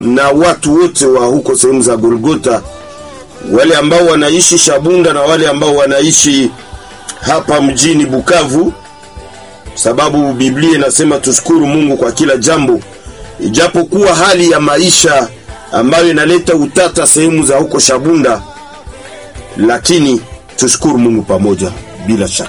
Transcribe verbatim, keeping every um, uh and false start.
na watu wote wa huko sehemu za Golgota, wale ambao wanaishi Shabunda na wale ambao wanaishi hapa mjini Bukavu, sababu Biblia inasema tushukuru Mungu kwa kila jambo, ijapokuwa hali ya maisha ambayo inaleta utata sehemu za huko Shabunda, lakini tushukuru Mungu pamoja bila shaka.